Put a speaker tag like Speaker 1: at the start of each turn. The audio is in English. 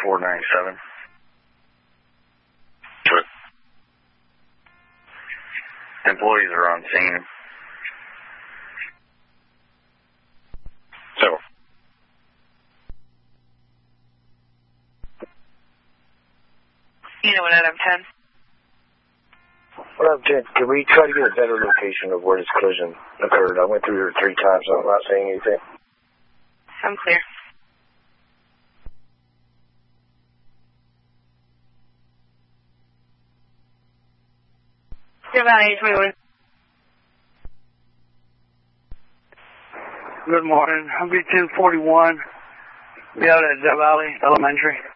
Speaker 1: 497. Employees are on scene. So.
Speaker 2: You know what, Adam 10?
Speaker 3: What up, Jen? Can we try to get a better location of where this collision occurred? I went through here 3 times, so I'm not saying anything.
Speaker 2: I'm clear. Deer Valley 821.
Speaker 4: Good morning. I'm B 1041. Be out at Deer Valley Elementary.